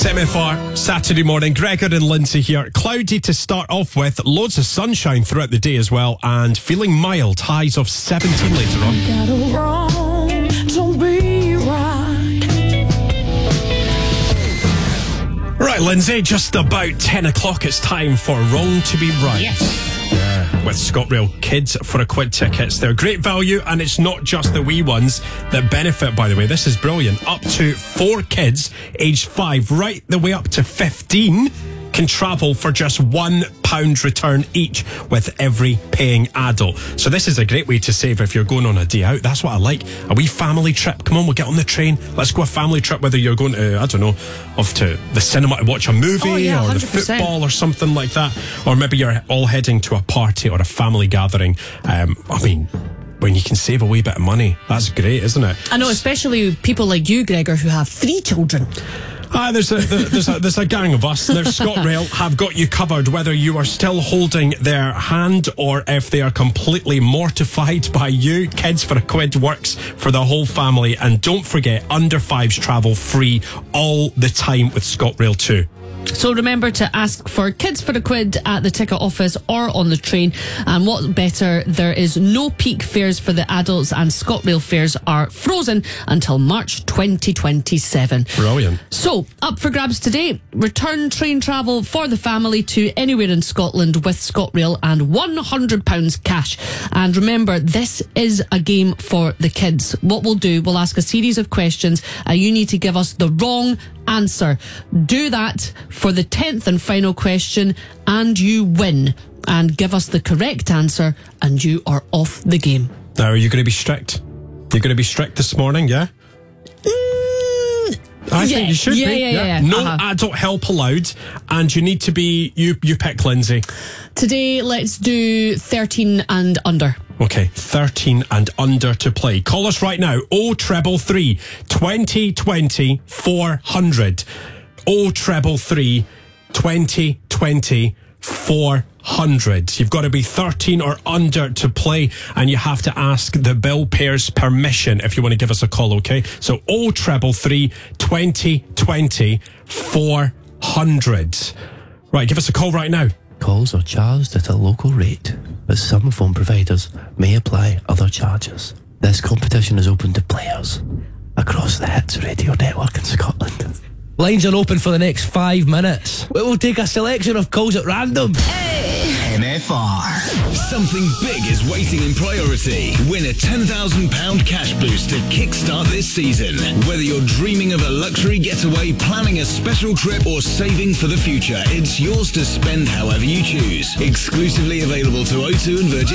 It's MFR, Saturday morning. Gregor and Lindsay here. Cloudy to start off with, loads of sunshine throughout the day as well, and feeling mild, highs of 17 later on. Got it wrong, don't be right. Right, Lindsay, just about 10 o'clock, it's time for Wrong to Be Right. Yes. Yeah, with ScotRail Kids for a Quid tickets. They're great value, and it's not just the wee ones that benefit, by the way. This is brilliant. Up to 4 kids, aged 5, right the way up to 15, can travel for just £1 return each with every paying adult. So this is a great way to save if you're going on a day out. That's what I like. A wee family trip. Come on, we'll get on the train. Let's go a family trip, whether you're going to, I don't know, off to the cinema to watch a movie or 100%. the football or something like that. Or maybe you're all heading to a party or a family gathering. I mean, when you can save a wee bit of money, that's great, isn't it? I know, especially people like you, Gregor, who have 3 children. There's a gang of us. There's ScotRail have got you covered, whether you are still holding their hand or if they are completely mortified by you. Kids for a Quid works for the whole family. And don't forget, under 5s travel free all the time with ScotRail too. So remember to ask for Kids for a Quid at the ticket office or on the train. And what's better, there is no peak fares for the adults, and ScotRail fares are frozen until March 2027. Brilliant. So, up for grabs today. Return train travel for the family to anywhere in Scotland with ScotRail and £100 cash. And remember, this is a game for the kids. What we'll do, we'll ask a series of questions and you need to give us the wrong answer. Do that for the 10th and final question and you win. And give us the correct answer and you are off the game. Now, are you going to be strict? You're going to be strict this morning, yeah? I think you should be. Yeah. No adult help allowed, and you need to be, you pick, Lindsay. Today, let's do 13 and under. Okay, 13 and under to play. Call us right now, 0333 2020 400. 0333 2020 400. You've got to be 13 or under to play, and you have to ask the bill payer's permission if you want to give us a call, okay? So 0333 2020 400. Right, give us a call right now. Calls are charged at a local rate, but some phone providers may apply other charges. This competition is open to players across the Hits Radio network in Scotland. Lines are open for the next 5 minutes. We will take a selection of calls at random. MFR. Something big is waiting in Priority. Win a £10,000 cash boost to kickstart this season. Whether you're dreaming of a luxury getaway, planning a special trip, or saving for the future, it's yours to spend however you choose. Exclusively available to O2 and Virgin